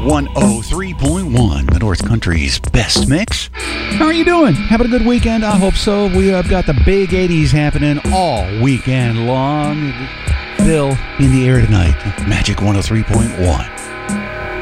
103.1, the North Country's best mix. How are you doing? Having a good weekend? I hope so. We have got the big 80s happening all weekend long. Phil in the air tonight. Magic 103.1.